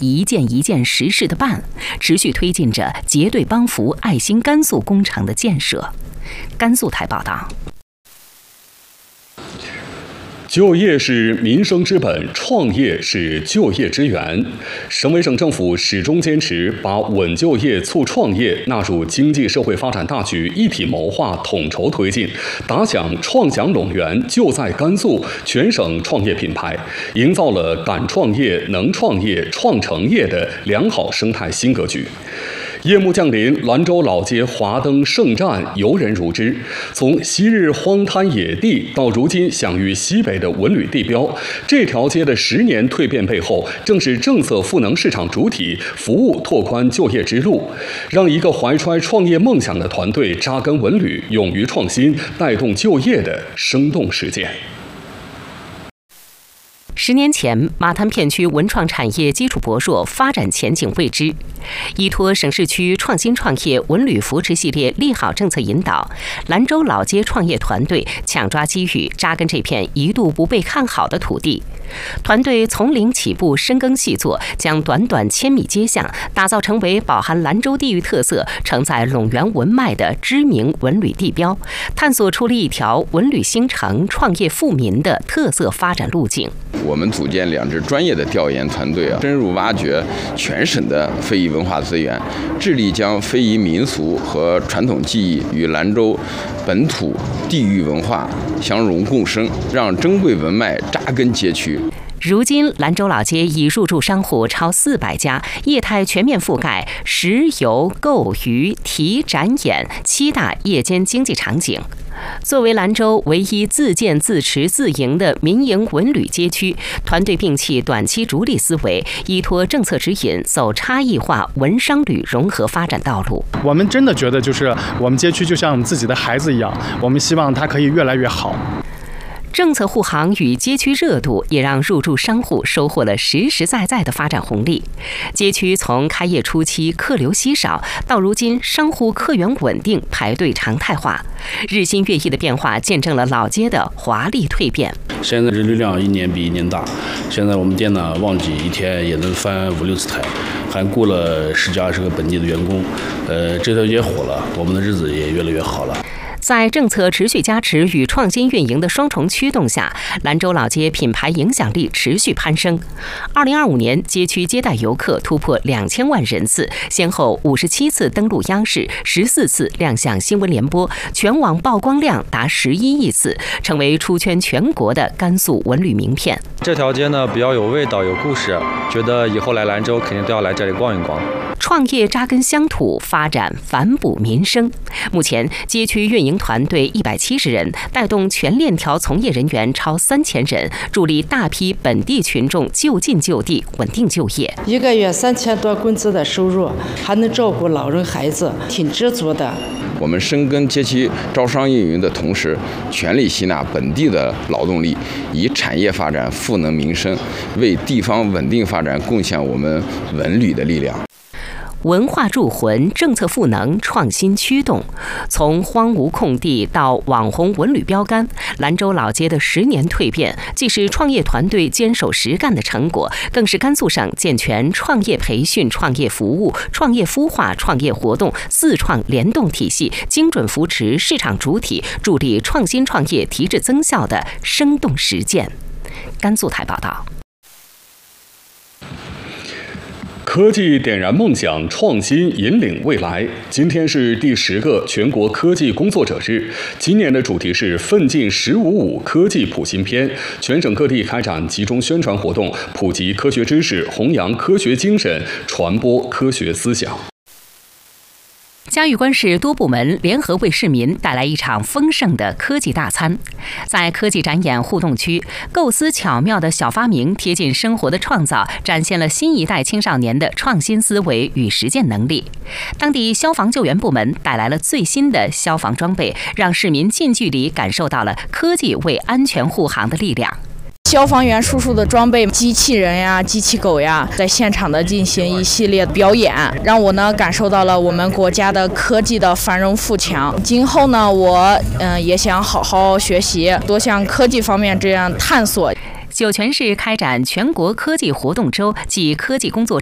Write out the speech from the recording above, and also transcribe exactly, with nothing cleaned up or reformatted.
一件一件实事的办，持续推进着结对帮扶爱心甘肃工程的建设。甘肃台报道。 就业是民生之本，创业是就业之源。省委省政府始终坚持把稳就业、促创业纳入经济社会发展大局，一体谋划、统筹推进，打响创奖陇源就在甘肃全省创业品牌，营造了敢创业、能创业、创成业的良好生态新格局。夜幕降临，兰州老街华灯盛绽，游人如织。从昔日荒滩野地到如今享誉西北的文旅地标，这条街的十年蜕变背后，正是政策赋能市场主体，服务拓宽就业之路，让一个怀揣创业梦想的团队扎根文旅，勇于创新，带动就业的生动实践。 十年前，马滩片区文创产业基础薄弱，发展前景未知。依托省市区创新创业文旅扶持系列利好政策引导，兰州老街创业团队抢抓机遇，扎根这片一度不被看好的土地。团队从零起步，深耕细作，将短短千米街巷打造成为饱含兰州地域特色、承载陇源文脉的知名文旅地标，探索出了一条文旅兴城、创业富民的特色发展路径。 我们组建两支专业的调研团队啊，深入挖掘全省的非遗文化资源，致力将非遗民俗和传统技艺与兰州本土地域文化相融共生，让珍贵文脉扎根街区。 如今，兰州老街已入驻商户超四百家，业态全面覆盖食游、购娱、提、展演七大夜间经济场景。作为兰州唯一自建自持自营的民营文旅街区，团队摒弃短期逐利思维，依托政策指引，走差异化文商旅融合发展道路。 我们真的觉得，就是我们街区就像我们自己的孩子一样，我们希望它可以越来越好。 政策护航与街区热度也让入驻商户收获了实实在在的发展红利。街区从开业初期客流稀少，到如今商户客源稳定，排队常态化，日新月异的变化见证了老街的华丽蜕变。 现在人流量一年比一年大，现在我们店呢旺季一天也能翻五六次台，还雇了十几二十个本地的员工，呃，这条街火了，我们的日子也越来越好了。 在政策持续加持与创新运营的双重驱动下，兰州老街品牌影响力持续攀升。二零二五年，街区接待游客突破两千万人次，先后五十七次登陆央视，十四次亮相新闻联播，全网曝光量达十一亿次，成为出圈全国的甘肃文旅名片。 这条街呢比较有味道、有故事，觉得以后来兰州肯定都要来这里逛一逛。 创业扎根乡土，发展反哺民生。目前，街区运营团队一百七十人，带动全链条从业人员超三千人，助力大批本地群众就近就地稳定就业。 一个月三千多工资的收入，还能照顾老人孩子，挺知足的。 我们深耕街区招商运营的同时，全力吸纳本地的劳动力，以产业发展赋能民生，为地方稳定发展贡献我们文旅的力量。 文化铸魂，政策赋能，创新驱动。从荒芜空地到网红文旅标杆，兰州老街的十年蜕变，既是创业团队坚守实干的成果，更是甘肃省健全创业培训、创业服务、创业孵化、创业活动四创联动体系，精准扶持市场主体，助力创新创业提质增效的生动实践。甘肃台报道。 科技点燃梦想，创新引领未来。今天是第十个全国科技工作者日，今年的主题是奋进十五五科技普新篇。全省各地开展集中宣传活动，普及科学知识，弘扬科学精神，传播科学思想。 嘉峪关市多部门联合为市民带来一场丰盛的科技大餐。在科技展演互动区，构思巧妙的小发明、贴近生活的创造，展现了新一代青少年的创新思维与实践能力。当地消防救援部门带来了最新的消防装备，让市民近距离感受到了科技为安全护航的力量。 消防员叔叔的装备，机器人呀、机器狗呀，在现场的进行一系列表演，让我呢感受到了我们国家的科技的繁荣富强。今后呢，我嗯、呃、也想好好学习，多向科技方面这样探索。 酒泉市开展全国科技活动周暨科技工作